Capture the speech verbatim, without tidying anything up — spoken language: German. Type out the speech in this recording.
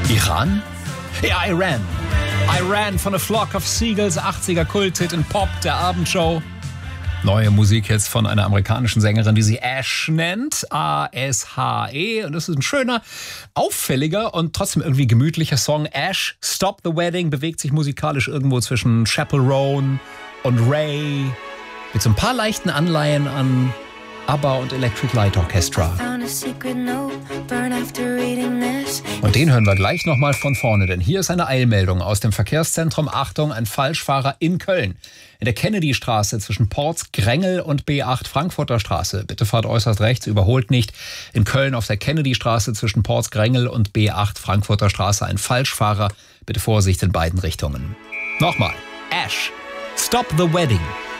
Iran? Ja, Iran. Iran von A Flock of Seagulls, achtziger Kulthit in Pop, der Abendshow. Neue Musik jetzt von einer amerikanischen Sängerin, die sie Ash nennt. A S H E. Und das ist ein schöner, auffälliger und trotzdem irgendwie gemütlicher Song. Ash, Stop the Wedding, bewegt sich musikalisch irgendwo zwischen Chappell Roan und Ray. Mit so ein paar leichten Anleihen an ABBA und Electric Light Orchestra. Und den hören wir gleich nochmal von vorne, denn hier ist eine Eilmeldung aus dem Verkehrszentrum. Achtung, ein Falschfahrer in Köln. In der Kennedystraße zwischen Porz, Grengel und B acht Frankfurter Straße. Bitte fahrt äußerst rechts, überholt nicht. In Köln auf der Kennedystraße zwischen Porz, Grengel und B acht Frankfurter Straße ein Falschfahrer. Bitte Vorsicht in beiden Richtungen. Nochmal. Ash. Stop the Wedding.